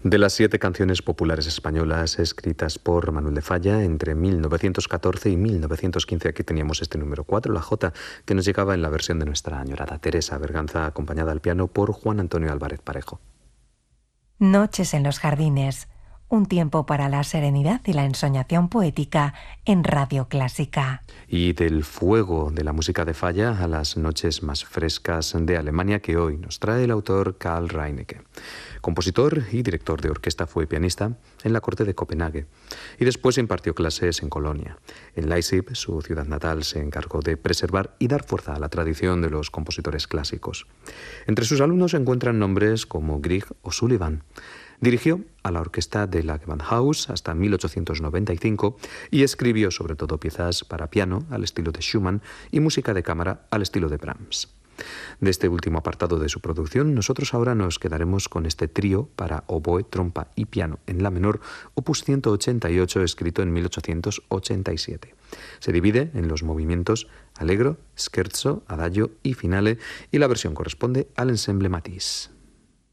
De las 7 canciones populares españolas escritas por Manuel de Falla entre 1914 y 1915, aquí teníamos este número 4, la Jota, que nos llegaba en la versión de nuestra añorada Teresa Berganza, acompañada al piano por Juan Antonio Álvarez Parejo. Noches en los jardines, un tiempo para la serenidad y la ensoñación poética en Radio Clásica. Y del fuego de la música de Falla a las noches más frescas de Alemania que hoy nos trae el autor Karl Reinecke. Compositor y director de orquesta, fue pianista en la corte de Copenhague y después impartió clases en Colonia. En Leipzig, su ciudad natal, se encargó de preservar y dar fuerza a la tradición de los compositores clásicos. Entre sus alumnos se encuentran nombres como Grieg o Sullivan. Dirigió a la orquesta de la Gewandhaus hasta 1895 y escribió sobre todo piezas para piano al estilo de Schumann y música de cámara al estilo de Brahms. De este último apartado de su producción, nosotros ahora nos quedaremos con este trío para oboe, trompa y piano en la menor, opus 188, escrito en 1887. Se divide en los movimientos allegro, scherzo, adagio y finale, y la versión corresponde al ensemble Matisse.